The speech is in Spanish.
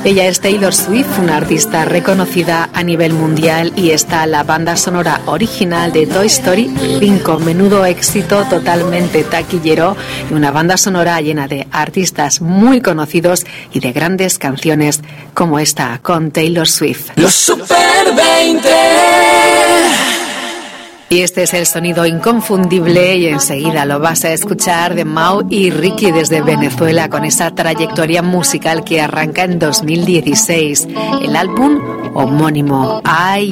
Ella es Taylor Swift, una artista reconocida a nivel mundial, y está la banda sonora original de Toy Story 5, menudo éxito totalmente taquillero y una banda sonora llena de artistas muy conocidos y de grandes canciones como esta con Taylor Swift. Los Super 20. Y este es el sonido inconfundible, y enseguida lo vas a escuchar, de Mau y Ricky desde Venezuela, con esa trayectoria musical que arranca en 2016, el álbum homónimo I